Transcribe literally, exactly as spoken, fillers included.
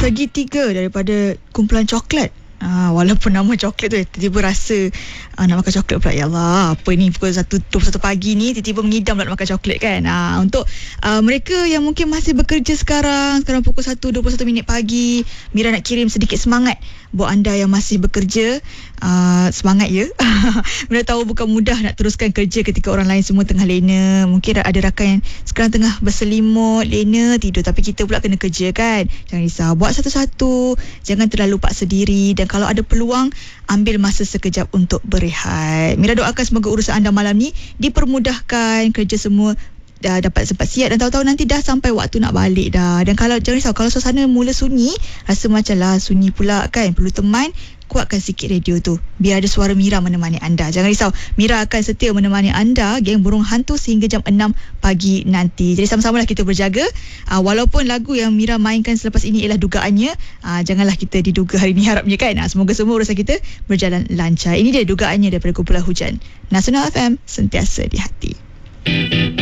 segitiga daripada kumpulan coklat. Ah, walaupun nama coklat tu tiba-tiba rasa ah, nak makan coklat pula. Ya Allah, apa ni pukul satu dua puluh satu pagi ni tiba-tiba mengidam nak makan coklat kan. Ah, untuk ah, mereka yang mungkin masih bekerja sekarang, sekarang pukul satu dua puluh satu minit pagi, Mira nak kirim sedikit semangat buat anda yang masih bekerja. Uh, semangat ya. Mira tahu bukan mudah nak teruskan kerja ketika orang lain semua tengah lena. Mungkin ada rakan yang sekarang tengah berselimut, lena, tidur, tapi kita pula kena kerja kan. Jangan risau, buat satu-satu, jangan terlalu paksa diri, dan kalau ada peluang, ambil masa sekejap untuk berehat. Mira doakan semoga urusan anda malam ni dipermudahkan, kerja semua dah dapat sempat siap, dan tahu-tahu nanti dah sampai waktu nak balik dah. Dan kalau jangan risau, kalau suasana mula sunyi, rasa macam lah sunyi pula kan, perlu teman, kuatkan sikit radio tu biar ada suara Mira menemani anda. Jangan risau, Mira akan setia menemani anda, geng burung hantu, sehingga jam enam pagi nanti. Jadi sama-samalah kita berjaga. Aa, walaupun lagu yang Mira mainkan selepas ini ialah dugaannya, aa, janganlah kita diduga hari ni harapnya kan. Aa, semoga semua urusan kita berjalan lancar. Ini dia dugaannya daripada kumpulan Hujan. Nasional F M, sentiasa di hati.